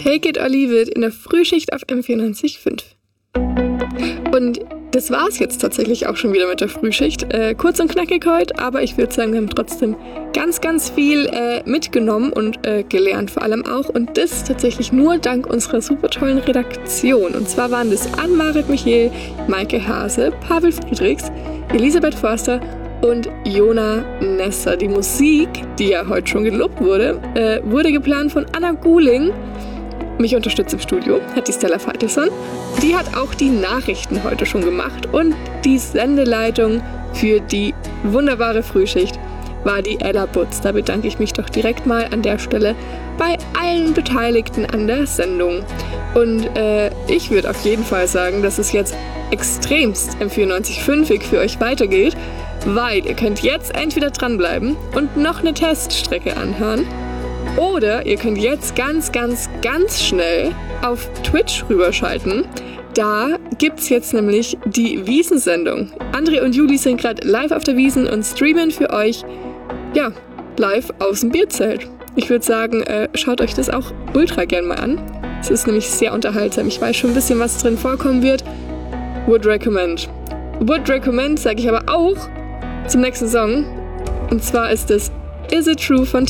Take It or Leave It in der Frühschicht auf M94.5. Und das war's jetzt tatsächlich auch schon wieder mit der Frühschicht. Kurz und knackig heute, aber ich würde sagen, wir haben trotzdem ganz, ganz viel mitgenommen und gelernt vor allem auch. Und das tatsächlich nur dank unserer super tollen Redaktion. Und zwar waren das Ann-Marit Michel, Maike Hase, Pavel Friedrichs, Elisabeth Forster und Jona Nesser. Die Musik, die ja heute schon gelobt wurde, wurde geplant von Anna Guling. Mich unterstützt im Studio hat die Stella Feitelson. Die hat auch die Nachrichten heute schon gemacht und die Sendeleitung für die wunderbare Frühschicht war die Ella Butz. Da bedanke ich mich doch direkt mal an der Stelle bei allen Beteiligten an der Sendung. Und ich würde auf jeden Fall sagen, dass es jetzt extremst M94.5 für euch weitergeht, weil ihr könnt jetzt entweder dranbleiben und noch eine Teststrecke anhören, oder ihr könnt jetzt ganz, ganz, ganz schnell auf Twitch rüberschalten. Da gibt's jetzt nämlich die Wiesensendung. André und Juli sind gerade live auf der Wiesn und streamen für euch, ja, live aus dem Bierzelt. Ich würde sagen, schaut euch das auch ultra gern mal an. Es ist nämlich sehr unterhaltsam. Ich weiß schon ein bisschen, was drin vorkommen wird. Would recommend. Would recommend sage ich aber auch zum nächsten Song. Und zwar ist es Is It True von